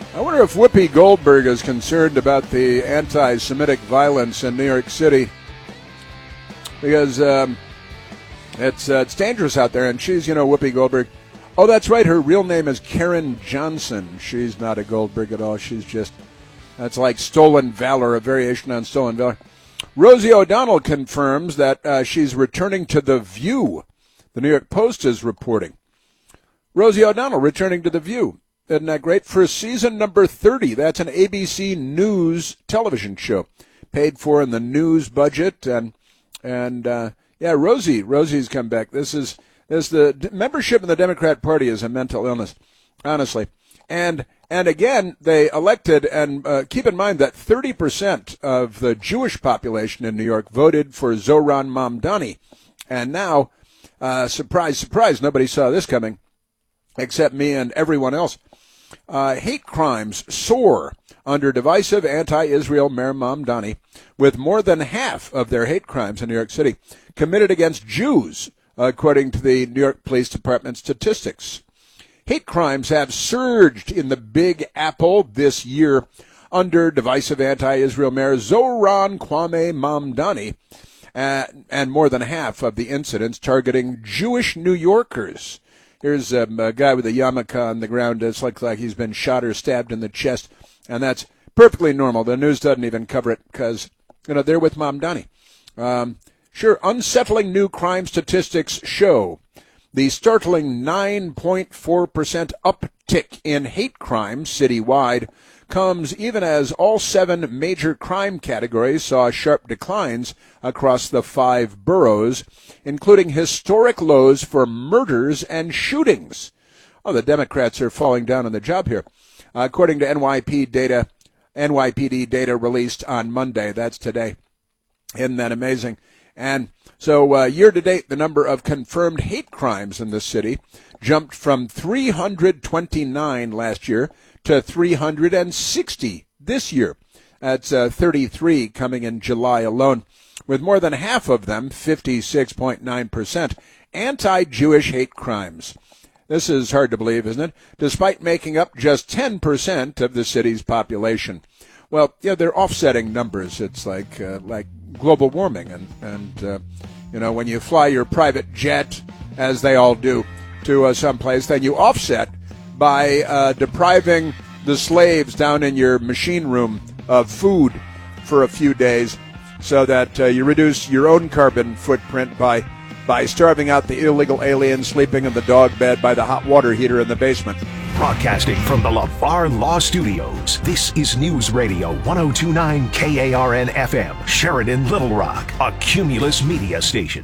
I wonder if Whoopi Goldberg is concerned about the anti-Semitic violence in New York City, because it's dangerous out there, and she's, Whoopi Goldberg. Oh, that's right, her real name is Karen Johnson. She's not a Goldberg at all. She's just, that's like Stolen Valor, a variation on Stolen Valor. Rosie O'Donnell confirms that she's returning to The View. The New York Post is reporting. Rosie O'Donnell returning to The View. Isn't that great? For season number 30, that's an ABC News television show, paid for in the news budget, and Rosie's come back. This the membership in the Democrat Party is a mental illness, honestly, and again they elected, and keep in mind that 30% of the Jewish population in New York voted for Zohran Mamdani, and now, surprise, surprise, nobody saw this coming, except me and everyone else. Hate crimes soar under divisive anti-Israel Mayor Mamdani, with more than half of their hate crimes in New York City committed against Jews, according to the New York Police Department statistics. Hate crimes have surged in the Big Apple this year under divisive anti-Israel Mayor Zohran Kwame Mamdani, and more than half of the incidents targeting Jewish New Yorkers. Here's a guy with a yarmulke on the ground. It's like he's been shot or stabbed in the chest, and that's perfectly normal. The news doesn't even cover it because, they're with Mamdani. Sure, unsettling new crime statistics show the startling 9.4% uptick in hate crimes citywide comes even as all 7 major crime categories saw sharp declines across the 5 boroughs, including historic lows for murders and shootings. Oh, the Democrats are falling down on the job here. According to NYPD data released on Monday, that's today. Isn't that amazing? And so year-to-date, the number of confirmed hate crimes in the city jumped from 329 last year to 360 this year. That's 33 coming in July alone, with more than half of them, 56.9%, anti-Jewish hate crimes. This is hard to believe, isn't it? Despite making up just 10% of the city's population. Well, they're offsetting numbers. It's like global warming, and when you fly your private jet, as they all do, to someplace, then you offset by depriving the slaves down in your machine room of food for a few days, so that you reduce your own carbon footprint by starving out the illegal aliens sleeping in the dog bed by the hot water heater in the basement. Broadcasting from the LeVar Law Studios, this is News Radio 102.9 KARN FM, Sheridan, Little Rock, a Cumulus media station.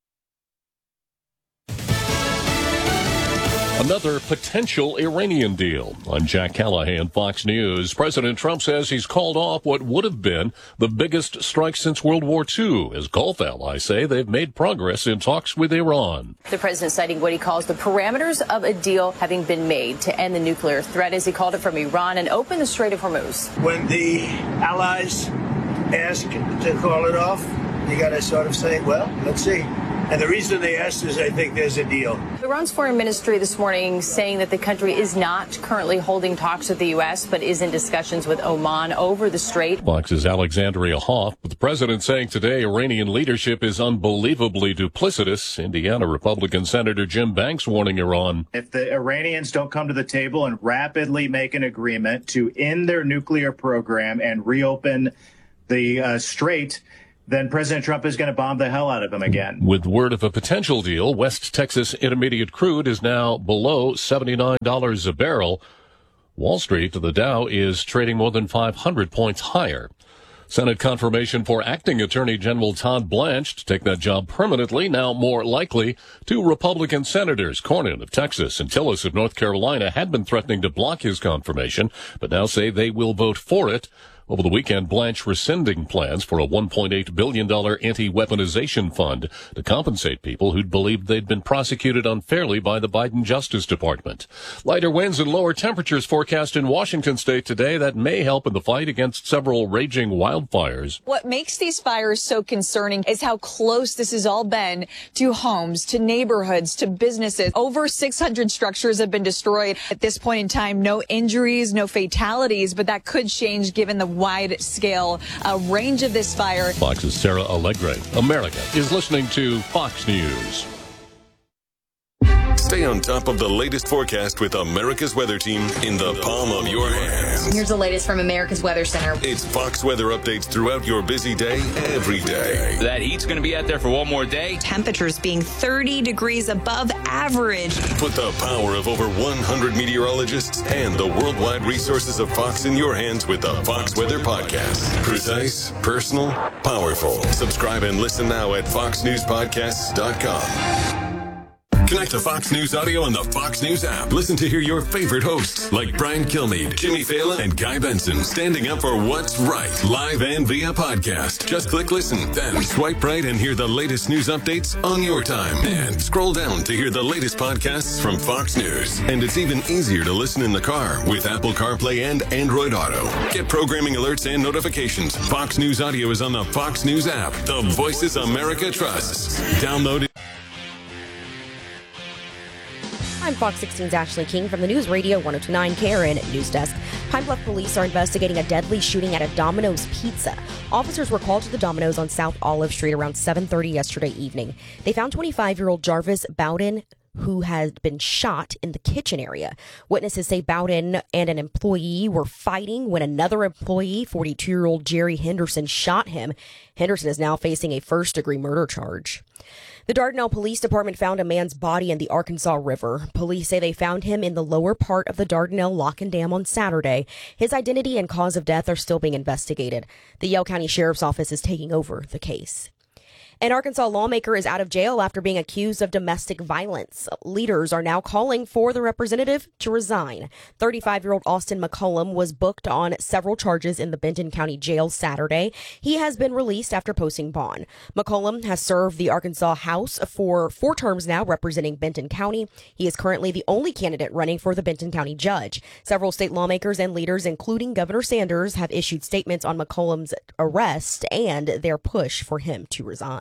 Another potential Iranian deal. I'm Jack Callahan, Fox News. President Trump says he's called off what would have been the biggest strike since World War II. His Gulf allies say they've made progress in talks with Iran. The president citing what he calls the parameters of a deal having been made to end the nuclear threat, as he called it, from Iran and open the Strait of Hormuz. When the allies ask to call it off, you got to sort of say, well, let's see. And the reason they asked is I think there's a deal. Iran's foreign ministry this morning saying that the country is not currently holding talks with the U.S., but is in discussions with Oman over the strait. Fox's Alexandria Hoff, with the president saying today Iranian leadership is unbelievably duplicitous. Indiana Republican Senator Jim Banks warning Iran. If the Iranians don't come to the table and rapidly make an agreement to end their nuclear program and reopen the strait, then President Trump is going to bomb the hell out of them again. With word of a potential deal, West Texas Intermediate crude is now below $79 a barrel. Wall Street, the Dow, is trading more than 500 points higher. Senate confirmation for acting Attorney General Todd Blanche to take that job permanently, now more likely. 2 Republican senators, Cornyn of Texas and Tillis of North Carolina, had been threatening to block his confirmation, but now say they will vote for it. Over the weekend, Blanche rescinding plans for a $1.8 billion anti-weaponization fund to compensate people who'd believed they'd been prosecuted unfairly by the Biden Justice Department. Lighter winds and lower temperatures forecast in Washington state today that may help in the fight against several raging wildfires. What makes these fires so concerning is how close this has all been to homes, to neighborhoods, to businesses. Over 600 structures have been destroyed. At this point in time, no injuries, no fatalities, but that could change given the wide-scale range of this fire. Fox's Sarah Allegre. America is listening to Fox News. Stay on top of the latest forecast with America's Weather Team in the palm of your hands. Here's the latest from America's Weather Center. It's Fox weather updates throughout your busy day, every day. That heat's going to be out there for one more day. Temperatures being 30 degrees above average. Put the power of over 100 meteorologists and the worldwide resources of Fox in your hands with the Fox Weather Podcast. Precise, personal, powerful. Subscribe and listen now at foxnewspodcasts.com. Connect to Fox News Audio on the Fox News app. Listen to hear your favorite hosts like Brian Kilmeade, Jimmy Fallon, and Guy Benson standing up for what's right, live and via podcast. Just click listen, then swipe right and hear the latest news updates on your time. And scroll down to hear the latest podcasts from Fox News. And it's even easier to listen in the car with Apple CarPlay and Android Auto. Get programming alerts and notifications. Fox News Audio is on the Fox News app. The voices America trusts. Download it. I'm Fox 16's Ashley King from the News Radio 102.9 KRN News Desk. Pine Bluff police are investigating a deadly shooting at a Domino's Pizza. Officers were called to the Domino's on South Olive Street around 7:30 yesterday evening. They found 25-year-old Jarvis Bowden, who had been shot in the kitchen area. Witnesses say Bowden and an employee were fighting when another employee, 42-year-old Jerry Henderson, shot him. Henderson is now facing a first-degree murder charge. The Dardanelle Police Department found a man's body in the Arkansas River. Police say they found him in the lower part of the Dardanelle Lock and Dam on Saturday. His identity and cause of death are still being investigated. The Yale County Sheriff's Office is taking over the case. An Arkansas lawmaker is out of jail after being accused of domestic violence. Leaders are now calling for the representative to resign. 35-year-old Austin McCollum was booked on several charges in the Benton County Jail Saturday. He has been released after posting bond. McCollum has served the Arkansas House for 4 terms now, representing Benton County. He is currently the only candidate running for the Benton County judge. Several state lawmakers and leaders, including Governor Sanders, have issued statements on McCollum's arrest and their push for him to resign.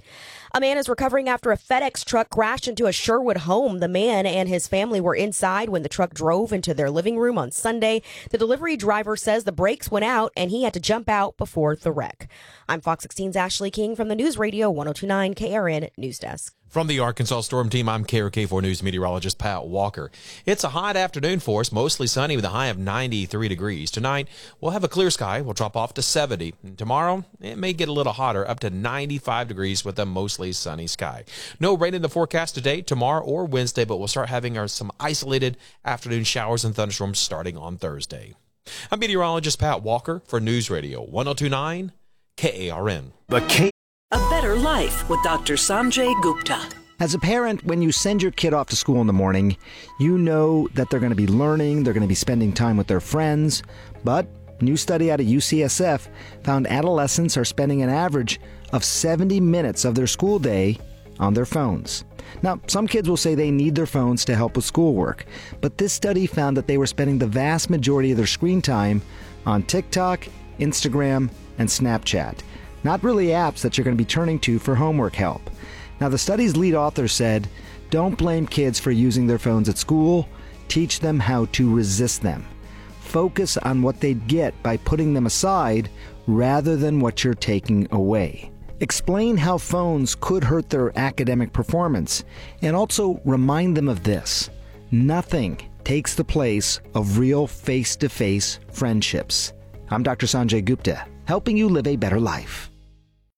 A man is recovering after a FedEx truck crashed into a Sherwood home. The man and his family were inside when the truck drove into their living room on Sunday. The delivery driver says the brakes went out and he had to jump out before the wreck. I'm Fox 16's Ashley King from the News Radio 102.9 KRN News Desk. From the Arkansas Storm Team, I'm KRK4 News meteorologist Pat Walker. It's a hot afternoon for us, mostly sunny with a high of 93 degrees. Tonight, we'll have a clear sky. We'll drop off to 70. And tomorrow, it may get a little hotter, up to 95 degrees with a mostly sunny sky. No rain in the forecast today, tomorrow, or Wednesday, but we'll start having some isolated afternoon showers and thunderstorms starting on Thursday. I'm meteorologist Pat Walker for News Radio 102.9 KARN. A Better Life with Dr. Sanjay Gupta. As a parent, when you send your kid off to school in the morning, you know that they're going to be learning, they're going to be spending time with their friends. But a new study out of UCSF found adolescents are spending an average of 70 minutes of their school day on their phones. Now, some kids will say they need their phones to help with schoolwork, but this study found that they were spending the vast majority of their screen time on TikTok, Instagram, and Snapchat. Not really apps that you're going to be turning to for homework help. Now, the study's lead author said, don't blame kids for using their phones at school. Teach them how to resist them. Focus on what they'd get by putting them aside rather than what you're taking away. Explain how phones could hurt their academic performance, and also remind them of this. Nothing takes the place of real face-to-face friendships. I'm Dr. Sanjay Gupta, helping you live a better life.